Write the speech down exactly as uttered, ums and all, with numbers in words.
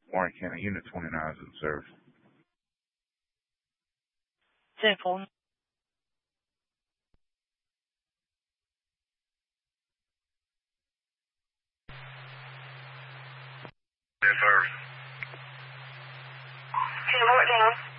Warren County, Unit twenty-nine is in service. ten four. In service. ten fourteen.